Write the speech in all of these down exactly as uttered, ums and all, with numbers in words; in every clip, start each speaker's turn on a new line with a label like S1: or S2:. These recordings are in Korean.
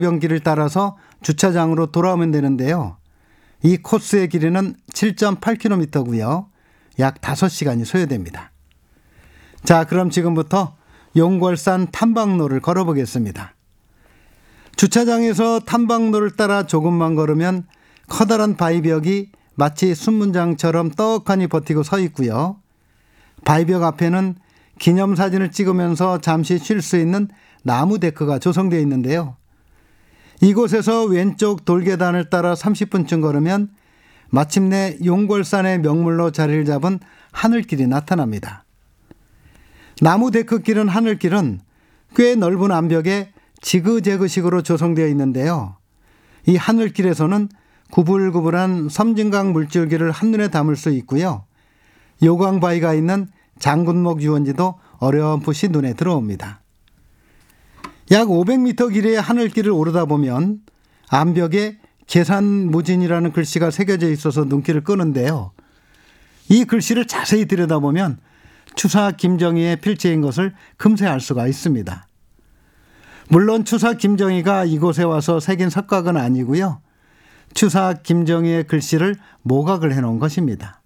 S1: 변길을 따라서 주차장으로 돌아오면 되는데요. 이 코스의 길이는 칠 점 팔 킬로미터고요. 약 다섯 시간이 소요됩니다. 자, 그럼 지금부터 용궐산 탐방로를 걸어보겠습니다. 주차장에서 탐방로를 따라 조금만 걸으면 커다란 바위벽이 마치 순문장처럼 떡하니 버티고 서 있고요. 바위벽 앞에는 기념사진을 찍으면서 잠시 쉴 수 있는 나무 데크가 조성되어 있는데요. 이곳에서 왼쪽 돌계단을 따라 삼십 분쯤 걸으면 마침내 용궐산의 명물로 자리를 잡은 하늘길이 나타납니다. 나무 데크길은 하늘길은 꽤 넓은 암벽에 지그재그식으로 조성되어 있는데요. 이 하늘길에서는 구불구불한 섬진강 물줄기를 한눈에 담을 수 있고요. 요광바위가 있는 장군목 유원지도 어렴풋이 눈에 들어옵니다. 약 오백 미터 길이의 하늘길을 오르다 보면 암벽에 계산무진이라는 글씨가 새겨져 있어서 눈길을 끄는데요. 이 글씨를 자세히 들여다보면 추사 김정희의 필체인 것을 금세 알 수가 있습니다. 물론 추사 김정희가 이곳에 와서 새긴 석각은 아니고요. 추사 김정희의 글씨를 모각을 해놓은 것입니다.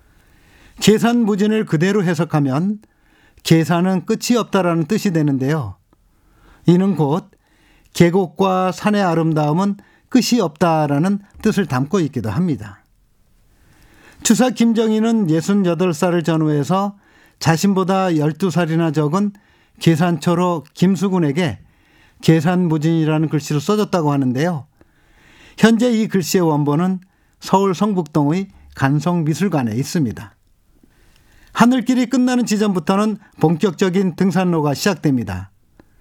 S1: 계산무진을 그대로 해석하면 계산은 끝이 없다라는 뜻이 되는데요. 이는 곧 계곡과 산의 아름다움은 끝이 없다라는 뜻을 담고 있기도 합니다. 추사 김정희는 예순여덟 살을 전후해서 자신보다 열두 살이나 적은 계산초로 김수군에게 계산무진이라는 글씨를 써줬다고 하는데요. 현재 이 글씨의 원본은 서울 성북동의 간송미술관에 있습니다. 하늘길이 끝나는 지점부터는 본격적인 등산로가 시작됩니다.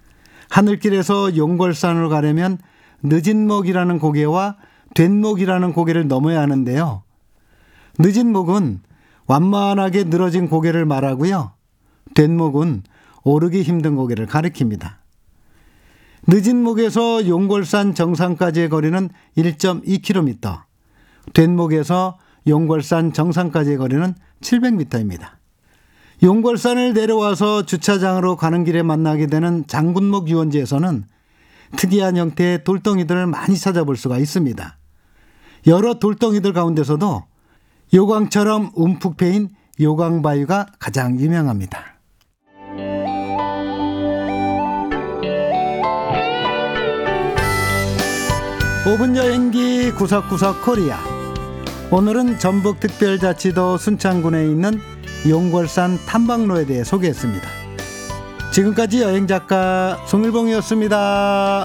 S1: 하늘길에서 용궐산으로 가려면 늦은목이라는 고개와 된목이라는 고개를 넘어야 하는데요. 늦은목은 완만하게 늘어진 고개를 말하고요. 된목은 오르기 힘든 고개를 가리킵니다. 늦은목에서 용궐산 정상까지의 거리는 일 점 이 킬로미터, 된목에서 용궐산 정상까지의 거리는 칠백 미터입니다. 용궐산을 내려와서 주차장으로 가는 길에 만나게 되는 장군목 유원지에서는 특이한 형태의 돌덩이들을 많이 찾아볼 수가 있습니다. 여러 돌덩이들 가운데서도 요광처럼 움푹 패인 요광바위가 가장 유명합니다. 오 분 여행기 구석구석 코리아. 오늘은 전북특별자치도 순창군에 있는 용궐산 탐방로에 대해 소개했습니다. 지금까지 여행작가 송일봉이었습니다.